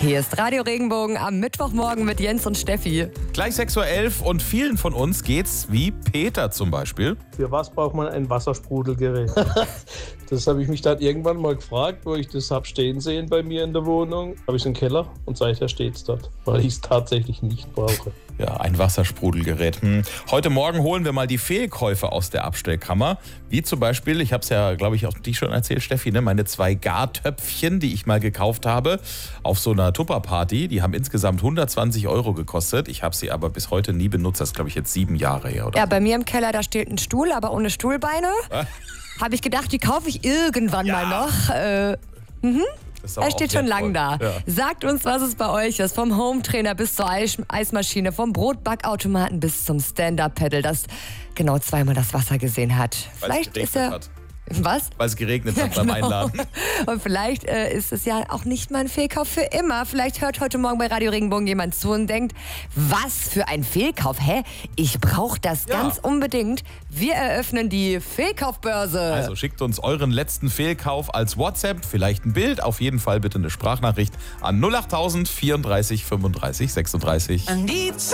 Hier ist Radio Regenbogen am Mittwochmorgen mit Jens und Steffi. Gleich 6:11 Uhr und vielen von uns geht's wie Peter zum Beispiel. Für was braucht man ein Wassersprudelgerät? Das habe ich mich dann irgendwann mal gefragt, wo ich das habe stehen sehen bei mir in der Wohnung. Habe ich es im Keller und seither steht es dort, weil ich es tatsächlich nicht brauche. Ja, ein Wassersprudelgerät. Heute Morgen holen wir mal die Fehlkäufe aus der Abstellkammer. Wie zum Beispiel, ich habe es ja, glaube ich, auch dir schon erzählt, Steffi, ne? Meine 2 Gartöpfchen, die ich mal gekauft habe auf so einer Tupperparty. Die haben insgesamt 120 € gekostet. Ich habe sie aber bis heute nie benutzt. Das ist, glaube ich, jetzt 7 Jahre her. Oder? Ja, bei mir im Keller, da steht ein Stuhl, aber ohne Stuhlbeine. Habe ich gedacht, die kaufe ich irgendwann mal noch. Er steht schon lang da. Ja. Sagt uns, was es bei euch ist. Vom Hometrainer bis zur Eismaschine, vom Brotbackautomaten bis zum Stand-Up-Pedal, das genau zweimal das Wasser gesehen hat. Vielleicht ist er... Hat. Was? Weil es geregnet hat beim Einladen. Und vielleicht ist es ja auch nicht mal ein Fehlkauf für immer. Vielleicht hört heute Morgen bei Radio Regenbogen jemand zu und denkt, was für ein Fehlkauf? Hä? Ich brauche das ganz unbedingt. Wir eröffnen die Fehlkaufbörse. Also schickt uns euren letzten Fehlkauf als WhatsApp, vielleicht ein Bild, auf jeden Fall bitte eine Sprachnachricht an 08000 34 35 36.